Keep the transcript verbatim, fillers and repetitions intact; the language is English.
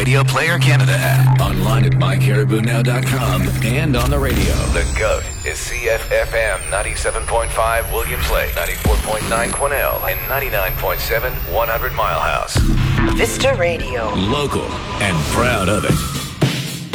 Radio Player Canada app. Online at my caribou now dot com and on the radio. The GOAT is C F F M ninety-seven point five Williams Lake, ninety-four point nine Quesnel, and ninety-nine point seven one hundred Mile House. Vista Radio. Local and proud of it.